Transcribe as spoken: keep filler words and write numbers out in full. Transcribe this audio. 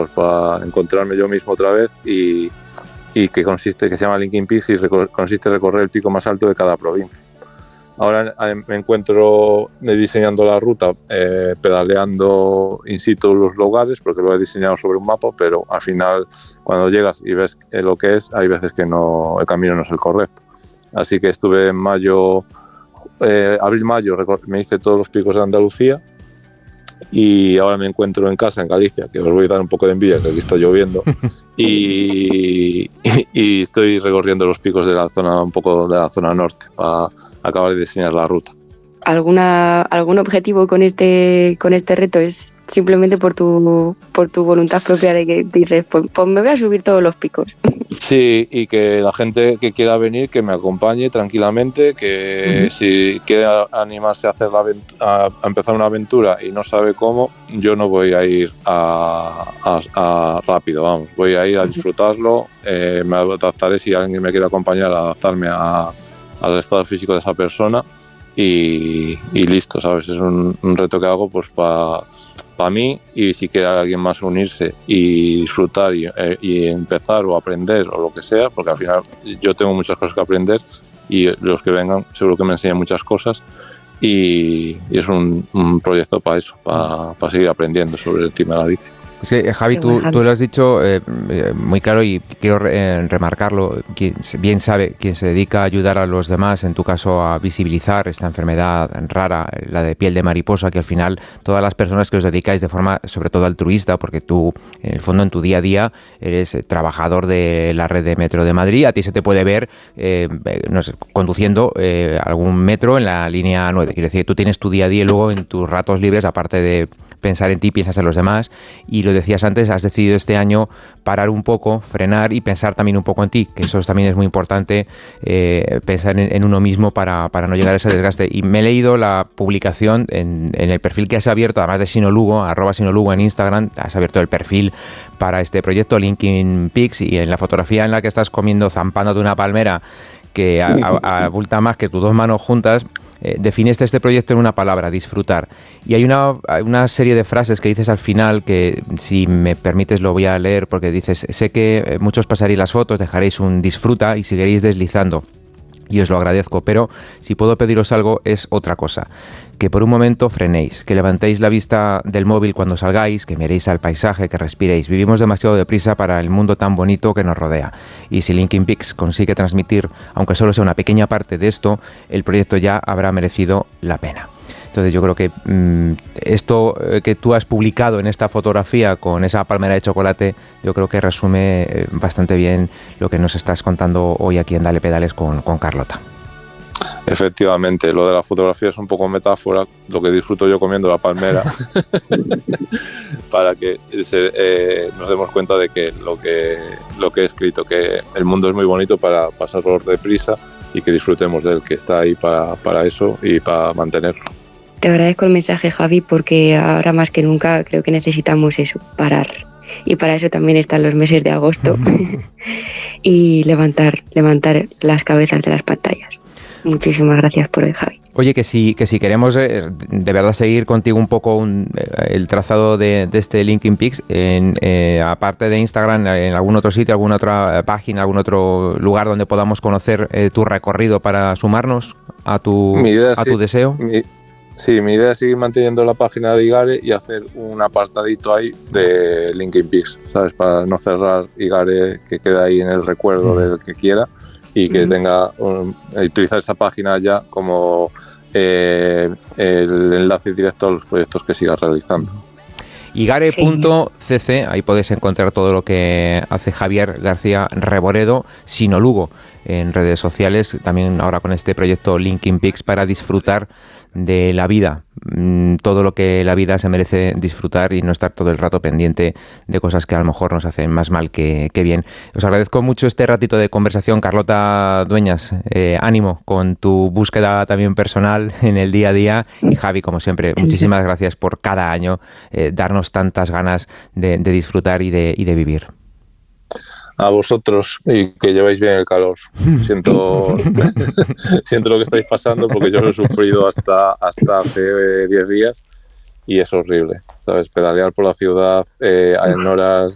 pues para encontrarme yo mismo otra vez y, y que consiste, que se llama Linking Peaks y recor- consiste en recorrer el pico más alto de cada provincia. Ahora me encuentro diseñando la ruta, eh, pedaleando in situ los lugares, porque lo he diseñado sobre un mapa, pero al final cuando llegas y ves lo que es, hay veces que no, el camino no es el correcto. Así que estuve en mayo, eh, abril-mayo, me hice todos los picos de Andalucía y ahora me encuentro en casa, en Galicia, que os voy a dar un poco de envidia, que aquí está lloviendo, y, y, y estoy recorriendo los picos de la zona, un poco de la zona norte, para acabar de diseñar la ruta. ¿Alguna, algún objetivo con este con este reto? ¿Es simplemente por tu por tu voluntad propia de que dices, pues, pues me voy a subir todos los picos? Sí, y que la gente que quiera venir, que me acompañe tranquilamente, que uh-huh. si quiere animarse a hacer la avent- a, a empezar una aventura y no sabe cómo, yo no voy a ir a, a, a rápido, vamos, voy a ir a disfrutarlo, eh, me adaptaré si alguien me quiere acompañar, a adaptarme a, al estado físico de esa persona. Y, y listo, ¿sabes? Es un, un reto que hago pues para pa mí y si quiere alguien más unirse y disfrutar y, eh, y empezar o aprender o lo que sea, porque al final yo tengo muchas cosas que aprender y los que vengan seguro que me enseñan muchas cosas y, y es un, un proyecto para eso, para pa seguir aprendiendo sobre el tema de la bici. Es que, Javi, tú, tú lo has dicho eh, muy claro y quiero eh, remarcarlo. Quien bien sabe, quien se dedica a ayudar a los demás, en tu caso a visibilizar esta enfermedad rara, la de piel de mariposa, que al final todas las personas que os dedicáis de forma sobre todo altruista, porque tú en el fondo en tu día a día eres trabajador de la red de metro de Madrid, a ti se te puede ver eh, no sé, conduciendo eh, algún metro en la línea nueve. Quiere decir, tú tienes tu día a día y luego en tus ratos libres, aparte de pensar en ti, piensas en los demás y lo decías antes, has decidido este año parar un poco, frenar y pensar también un poco en ti, que eso también es muy importante, eh, pensar en, en uno mismo para, para no llegar a ese desgaste. Y me he leído la publicación en, en el perfil que has abierto, además de Sinolugo, arroba Sinolugo en Instagram, has abierto el perfil para este proyecto Linking Peaks y en la fotografía en la que estás comiendo, zampándote una palmera que abulta más que tus dos manos juntas, eh, definiste este proyecto en una palabra, disfrutar. Y hay una, una serie de frases que dices al final que, si me permites, lo voy a leer porque dices, sé que muchos pasaréis las fotos, dejaréis un disfruta y seguiréis deslizando. Y os lo agradezco, pero si puedo pediros algo es otra cosa. Que por un momento frenéis, que levantéis la vista del móvil cuando salgáis, que miréis al paisaje, que respiréis. Vivimos demasiado deprisa para el mundo tan bonito que nos rodea. Y si Linking Peaks consigue transmitir, aunque solo sea una pequeña parte de esto, el proyecto ya habrá merecido la pena. Entonces yo creo que mmm, esto que tú has publicado en esta fotografía con esa palmera de chocolate, yo creo que resume eh, bastante bien lo que nos estás contando hoy aquí en Dale Pedales con, con Carlota. Efectivamente, lo de la fotografía es un poco metáfora, lo que disfruto yo comiendo la palmera, para que se, eh, nos demos cuenta de que lo, que lo que he escrito, que el mundo es muy bonito para pasarlo deprisa y que disfrutemos del que está ahí para, para eso y para mantenerlo. Te agradezco el mensaje, Javi, porque ahora más que nunca creo que necesitamos eso, parar. Y para eso también están los meses de agosto y levantar, levantar las cabezas de las pantallas. Muchísimas gracias por hoy, Javi. Oye, que si, que si queremos eh, de verdad seguir contigo un poco un, eh, el trazado de, de este Linking Peaks, en, eh, aparte de Instagram, en algún otro sitio, alguna otra página, algún otro lugar donde podamos conocer eh, tu recorrido para sumarnos a tu, idea, a sí, tu deseo. Mi, sí, mi idea es seguir manteniendo la página de Igare y hacer un apartadito ahí de Linking Peaks, ¿sabes? Para no cerrar Igare, que quede ahí en el recuerdo mm. del que quiera. Y que uh-huh. tenga um, utilizar esa página ya como eh, el enlace directo a los proyectos que sigas realizando. Igare punto c c, ahí podéis encontrar todo lo que hace Javier García Reboredo, Sinolugo, en redes sociales, también ahora con este proyecto Linking Peaks para disfrutar de la vida, todo lo que la vida se merece disfrutar y no estar todo el rato pendiente de cosas que a lo mejor nos hacen más mal que, que bien. Os agradezco mucho este ratito de conversación, Carlota Dueñas, eh, ánimo con tu búsqueda también personal en el día a día y Javi, como siempre, sí. muchísimas gracias por cada año eh, darnos tantas ganas de, de disfrutar y de, y de vivir. A vosotros y que lleváis bien el calor. Siento siento lo que estáis pasando porque yo lo he sufrido hasta hasta hace diez días y es horrible, ¿sabes? Pedalear por la ciudad eh, en horas